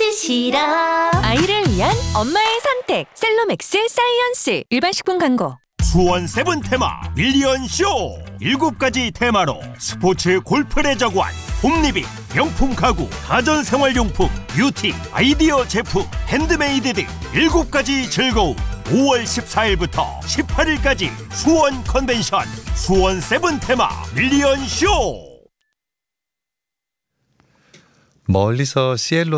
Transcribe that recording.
하기 싫어. 아이를 위한 엄마의 선택 셀로맥스 사이언스. 일반식품 광고. 수원 세븐 테마 밀리언 쇼 7가지 테마로 스포츠 골프를 저구한 홈리빙, 명품 가구, 가전생활용품, 뷰티, 아이디어 제품, 핸드메이드 등 7가지 즐거움. 5월 14일부터 18일까지 수원 컨벤션 수원 세븐 테마 밀리언 쇼. 멀리서 시엘로